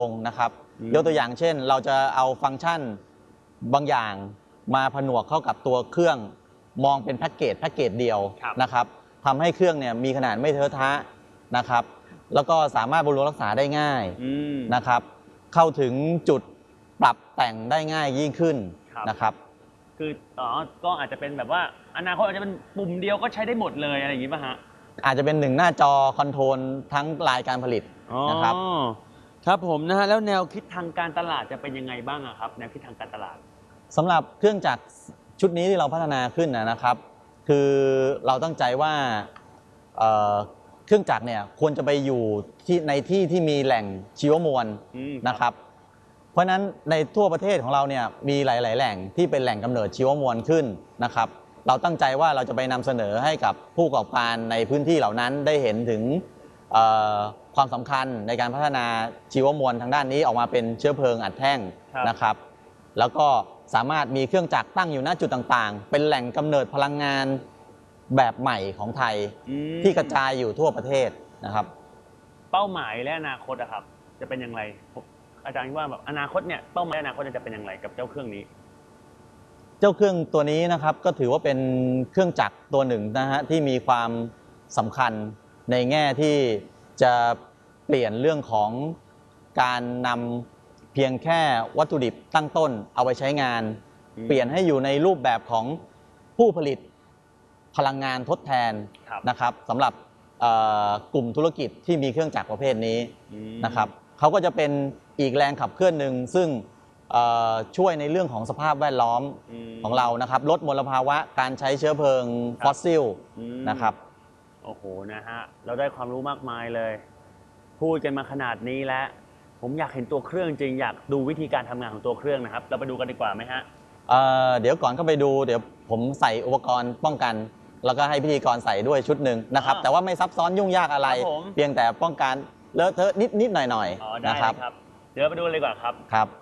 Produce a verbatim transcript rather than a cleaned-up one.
นะครับยกตัวอย่างเช่นเราจะเอาฟังก์ชันบางอย่างมาผนวกเข้ากับตัวเครื่องมองเป็นแพ็กเกจแพ็กเกจเดียวนะครับทำให้เครื่องเนี่ยมีขนาดไม่เทอะทะนะครับแล้วก็สามารถบำรุงรักษาได้ง่ายนะครับเข้าถึงจุดปรับแต่งได้ง่ายยิ่งขึ้นนะครับคืออ๋อก็อาจจะเป็นแบบว่าอนาคตอาจจะเป็นปุ่มเดียวก็ใช้ได้หมดเลยอะไรอย่างนี้ป่ะฮะอาจจะเป็นหนึ่งหน้าจอคอนโทรลทั้งรายการผลิตนะครับครับผมนะฮะแล้วแนวคิดทางการตลาดจะเป็นยังไงบ้างครับแนวคิดทางการตลาดสำหรับเครื่องจักรชุดนี้ที่เราพัฒนาขึ้นนะครับคือเราตั้งใจว่าเครื่องจักรเนี่ยควรจะไปอยู่ที่ในที่ที่มีแหล่งชีวมวลนะครับเพราะฉะนั้นในทั่วประเทศของเราเนี่ยมีหลายๆแหล่งที่เป็นแหล่งกำเนิดชีวมวลขึ้นนะครับเราตั้งใจว่าเราจะไปนำเสนอให้กับผู้ประกอบการในพื้นที่เหล่านั้นได้เห็นถึงความสำคัญในการพัฒนาชีวมวลทางด้านนี้ออกมาเป็นเชื้อเพลิงอัดแท่งนะครับแล้วก็สามารถมีเครื่องจักรตั้งอยู่ณจุดต่างๆเป็นแหล่งกำเนิดพลังงานแบบใหม่ของไทยที่กระจายอยู่ทั่วประเทศนะครับเป้าหมายและอนาคตอะครับจะเป็นอย่างไรอาจารย์คิดว่าแบบอนาคตเนี่ยเป้าหมายอนาคตจะเป็นอย่างไรกับเจ้าเครื่องนี้เจ้าเครื่องตัวนี้นะครับก็ถือว่าเป็นเครื่องจักรตัวหนึ่งนะฮะที่มีความสำคัญในแง่ที่จะเปลี่ยนเรื่องของการนำเพียงแค่วัตถุดิบตั้งต้นเอาไปใช้งานเปลี่ยนให้อยู่ในรูปแบบของผู้ผลิตพลังงานทดแทนนะครับสำหรับกลุ่มธุรกิจที่มีเครื่องจักรประเภทนี้นะครับเขาก็จะเป็นอีกแรงขับเคลื่อนหนึ่งซึ่งช่วยในเรื่องของสภาพแวดล้อมของเรานะครับลดมลภาวะการใช้เชื้อเพลิงฟอสซิลนะครับโอ้โหนะฮะเราได้ความรู้มากมายเลยพูดกันมาขนาดนี้แล้วผมอยากเห็นตัวเครื่องจริงอยากดูวิธีการทำงานของตัวเครื่องนะครับเราไปดูกันดีกว่าไหมฮะเดี๋ยวก่อนเข้าไปดูเดี๋ยวผมใส่อุปกรณ์ป้องกันแล้วก็ให้พิธีกรใส่ด้วยชุดหนึ่งนะครับแต่ว่าไม่ซับซ้อนยุ่งยากอะไรเพียงแต่ป้องกันเลอะเทอะนิดนิดหน่อยหน่อยนะครับเดี๋ยวไปดูเลยดีกว่าครับครับ